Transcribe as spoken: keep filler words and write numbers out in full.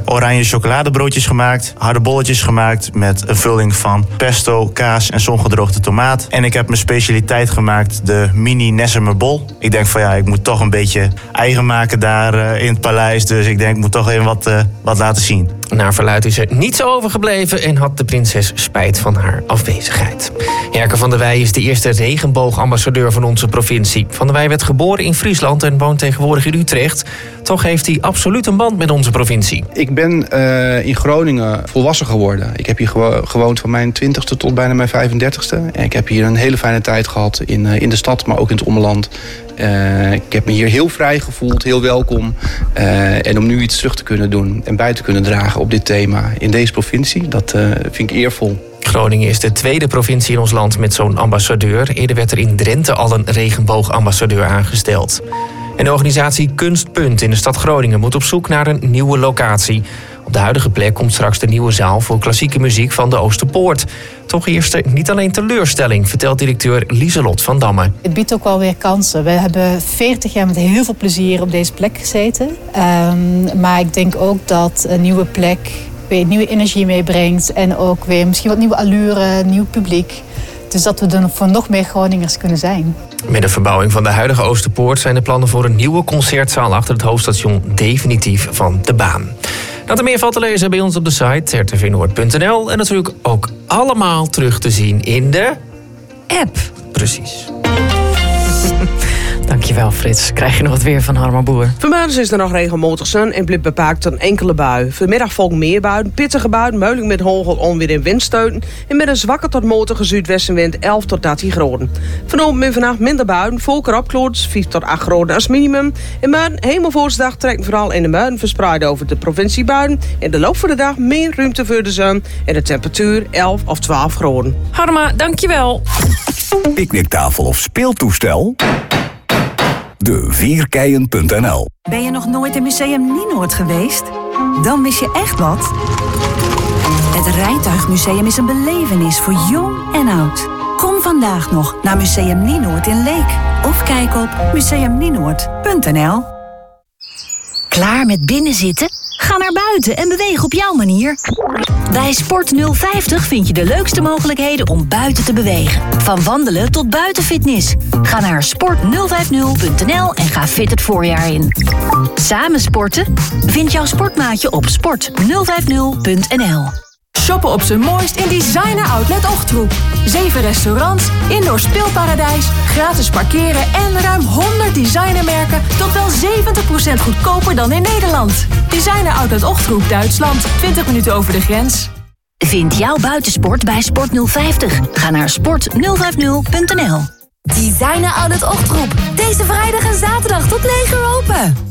oranje chocoladebroodjes gemaakt. Harde bolletjes gemaakt met een vulling van pesto, kaas en zongedroogde tomaat. En ik heb mijn specialiteit gemaakt, de mini Nessemer bol. Ik denk van ja, ik moet toch een beetje eigen maken daar uh, in het paleis. Dus ik denk, ik moet toch even wat, uh, wat laten zien. Naar verluidt is er niets overgebleven en had de prinses spijt van haar afwezigheid. Jerke van der Wij is de eerste regenboogambassadeur van onze provincie. Van der Wij werd geboren in Friesland en woont tegenwoordig in Utrecht. Toch heeft hij absoluut een band met onze provincie. Ik ben uh, in Groningen volwassen geworden. Ik heb hier gewo- gewoond van mijn twintigste tot bijna mijn vijfendertigste. En ik heb hier een hele fijne tijd gehad in, uh, in de stad, maar ook in het ommeland. Uh, ik heb me hier heel vrij gevoeld, heel welkom. Uh, en om nu iets terug te kunnen doen en bij te kunnen dragen op dit thema in deze provincie, dat uh, vind ik eervol. Groningen is de tweede provincie in ons land met zo'n ambassadeur. Eerder werd er in Drenthe al een regenboogambassadeur aangesteld. En de organisatie Kunstpunt in de stad Groningen moet op zoek naar een nieuwe locatie. Op de huidige plek komt straks de nieuwe zaal voor klassieke muziek van de Oosterpoort. Toch eerst er niet alleen teleurstelling, vertelt directeur Lieselot van Damme. Het biedt ook wel weer kansen. We hebben veertig jaar met heel veel plezier op deze plek gezeten. Um, maar ik denk ook dat een nieuwe plek weer nieuwe energie meebrengt. En ook weer misschien wat nieuwe allure, nieuw publiek. Dus dat we er voor nog meer Groningers kunnen zijn. Met de verbouwing van de huidige Oosterpoort zijn de plannen voor een nieuwe concertzaal achter het hoofdstation definitief van de baan. Dat er meer valt te lezen bij ons op de site r t v noord punt n l en natuurlijk ook allemaal terug te zien in de app. Precies. Dankjewel Frits. Krijg je nog wat weer van Harma Boer? Vanmiddag is er nog regelmatig zon en blijft beperkt een enkele bui. Vanmiddag volgt meer buien, pittige buien, mogelijk met hagel, onweer en windsteuten. En met een zwakke tot matige zuidwestenwind elf tot dertien graden. Vanavond en vannacht minder buien, volker opkloot, vijf tot acht graden als minimum. En morgen, hemelvoortsdag, trekken vooral in de muiden verspreid over de provincie buien. In de loop van de dag meer ruimte voor de zon en de temperatuur elf of twaalf graden. Harma, dankjewel. Picknicktafel of speeltoestel? de vierkeien punt n l. Ben je nog nooit in Museum Nienoord geweest? Dan mis je echt wat. Het Rijtuigmuseum is een belevenis voor jong en oud. Kom vandaag nog naar Museum Nienoord in Leek. Of kijk op museum nienoord punt n l. Klaar met binnenzitten? Ga naar buiten en beweeg op jouw manier. Bij Sport nul vijftig vind je de leukste mogelijkheden om buiten te bewegen. Van wandelen tot buitenfitness. Ga naar sport nul vijftig punt n l en ga fit het voorjaar in. Samen sporten? Vind jouw sportmaatje op sport nul vijftig punt n l. Shoppen op zijn mooist in Designer Outlet Ochtroep. Zeven restaurants, indoor speelparadijs, gratis parkeren en ruim honderd designermerken tot wel zeventig procent goedkoper dan in Nederland. Designer Outlet Ochtroep, Duitsland. twintig minuten over de grens. Vind jouw buitensport bij Sport nul vijftig. Ga naar sport nul vijftig punt n l. Designer Outlet Ochtroep. Deze vrijdag en zaterdag tot negen uur open.